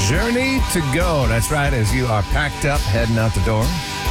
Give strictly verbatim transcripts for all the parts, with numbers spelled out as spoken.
Journey to go. That's right. As you are packed up, heading out the door,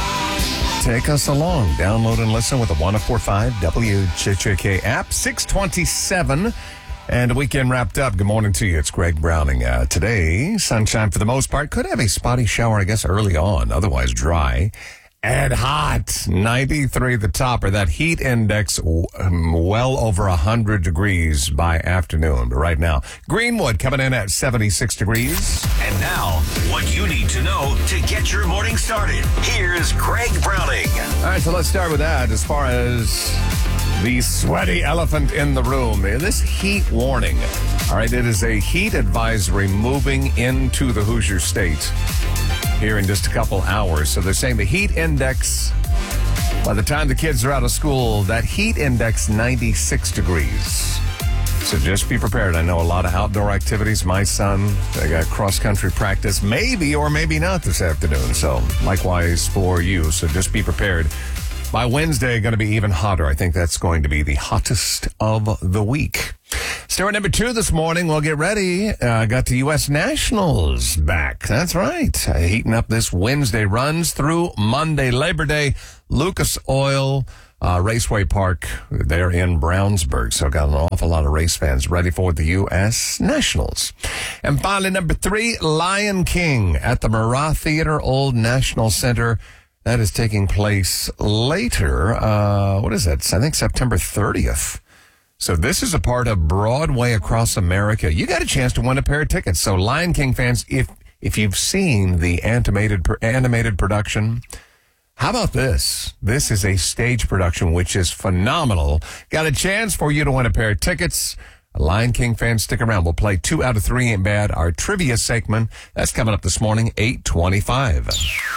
take us along. Download and listen with the one oh four point five W J J K app. six twenty-seven and the weekend wrapped up. Good morning to you. It's Greg Browning. Uh, today, sunshine for the most part. Could have a spotty shower, I guess, early on. Otherwise dry and hot. ninety-three the topper. That heat index um, well over one hundred degrees by afternoon. But right now, Greenwood coming in at seventy-six degrees. And now, what you need to know to get your morning started. Here's Greg Browning. All right, so let's start with that. As far as the sweaty elephant in the room, this heat warning. All right, it is a heat advisory moving into the Hoosier State here in just a couple hours. So they're saying the heat index, by the time the kids are out of school, that heat index ninety-six degrees. So just be prepared. I know a lot of outdoor activities. My son, they got cross-country practice, maybe or maybe not this afternoon. So likewise for you. So just be prepared. By Wednesday, going to be even hotter. I think that's going to be the hottest of the week. Story number two this morning. Well, get ready. Uh, got the U S Nationals back. That's right. Uh, heating up this Wednesday. Runs through Monday, Labor Day. Lucas Oil uh, Raceway Park there in Brownsburg. So got an awful lot of race fans ready for the U S Nationals. And finally, number three, Lion King at the Murat Theater, Old National Center. That is taking place later. Uh, what is that? I think September thirtieth. So this is a part of Broadway across America. You got a chance to win a pair of tickets. So Lion King fans, if if you've seen the animated animated production, how about this? This is a stage production, which is phenomenal. Got a chance for you to win a pair of tickets. Lion King fans, stick around. We'll play two out of three ain't bad. Our trivia segment, that's coming up this morning, eight twenty-five.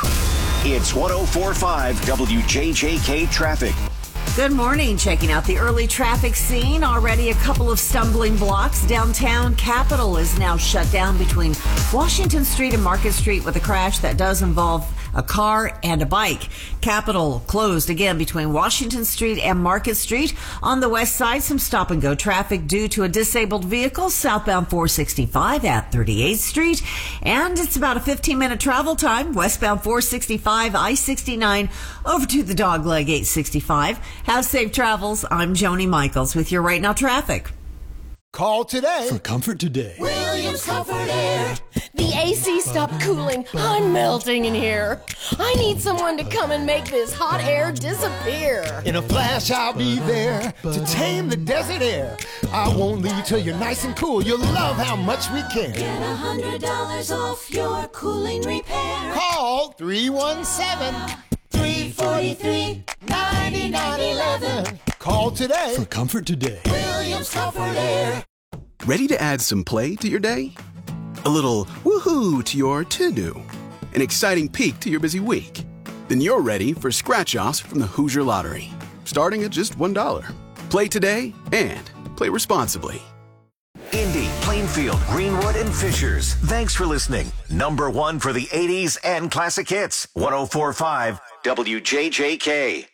It's one oh four point five W J J K traffic. Good morning. Checking out the early traffic scene. Already a couple of stumbling blocks. Downtown Capitol is now shut down between Washington Street and Market Street with a crash that does involve a car and a bike. Capitol closed again between Washington Street and Market Street. On the west side, some stop and go traffic due to a disabled vehicle southbound four sixty-five at thirty-eighth Street. And it's about a fifteen minute travel time westbound four sixty-five, I sixty-nine over to the Dogleg eight sixty-five. Have safe travels. I'm Joni Michaels with your Right Now traffic. Call today for Comfort Today. Williams Comfort Air. The A C stopped cooling. I'm melting in here. I need someone to come and make this hot air disappear. In a flash, I'll be there to tame the desert air. I won't leave till you're nice and cool. You'll love how much we care. Get one hundred dollars off your cooling repair. Call three one seven, three four three, nine nine one one. Call today for Comfort Today. Williams Comfort Air. Ready to add some play to your day? A little woohoo to your to-do? An exciting peek to your busy week? Then you're ready for scratch-offs from the Hoosier Lottery, starting at just one dollar. Play today and play responsibly. Indy, Plainfield, Greenwood, and Fishers. Thanks for listening. Number one for the eighties and classic hits. one oh four point five W J J K.